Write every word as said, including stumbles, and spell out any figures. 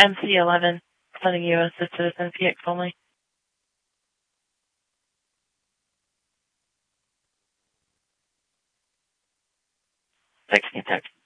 M C eleven, sending you as a citizen, P X only. Texting text.